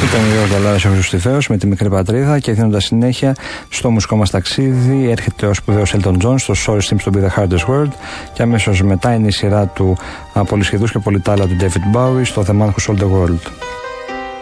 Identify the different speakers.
Speaker 1: Ήταν ο Γιώργος Δαλάρας, ο Χρυστιφαίος με τη Μικρή Πατρίδα, και δίνοντας συνέχεια στο μουσικό μας ταξίδι έρχεται ο σπουδαίος Elton John στο Sorry Seems to be the Hardest Word, και αμέσως μετά είναι η σειρά του πολυσχεδούς και πολυτάλα του David Bowie στο The Man Who Sold the World.